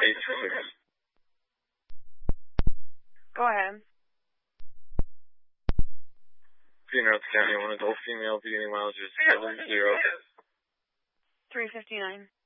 Go ahead. North County, one adult female, beginning mileage is 70. 359.